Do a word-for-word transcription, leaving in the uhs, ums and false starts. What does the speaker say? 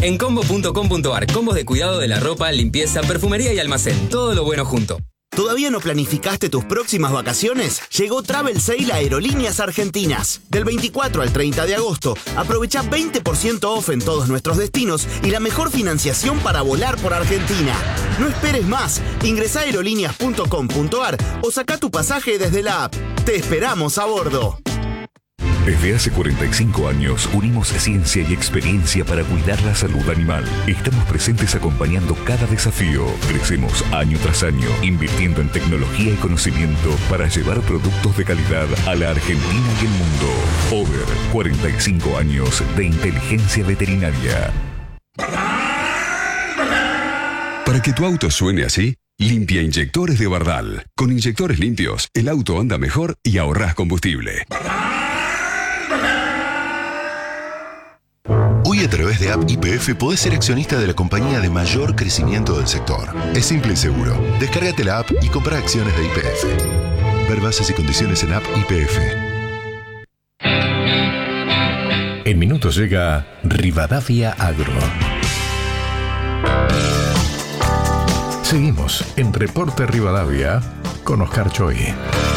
En combo punto com punto ar, combos de cuidado de la ropa, limpieza, perfumería y almacén. Todo lo bueno junto. ¿Todavía no planificaste tus próximas vacaciones? Llegó Travel Sale a Aerolíneas Argentinas. Del veinticuatro al treinta de agosto, aprovecha veinte por ciento off en todos nuestros destinos y la mejor financiación para volar por Argentina. No esperes más. Ingresá a aerolíneas punto com punto ar o saca tu pasaje desde la app. Te esperamos a bordo. Desde hace cuarenta y cinco años unimos ciencia y experiencia para cuidar la salud animal. Estamos presentes acompañando cada desafío. Crecemos año tras año, invirtiendo en tecnología y conocimiento para llevar productos de calidad a la Argentina y el mundo. Over, cuarenta y cinco años de inteligencia veterinaria. Para que tu auto suene así, limpia inyectores de Bardal. Con inyectores limpios, el auto anda mejor y ahorrás combustible. Hoy a través de App Y P F podés ser accionista de la compañía de mayor crecimiento del sector. Es simple y seguro. Descárgate la app y compra acciones de Y P F. Ver bases y condiciones en App Y P F. En minutos llega Rivadavia Agro. Seguimos en Reporte Rivadavia con Oscar Choi.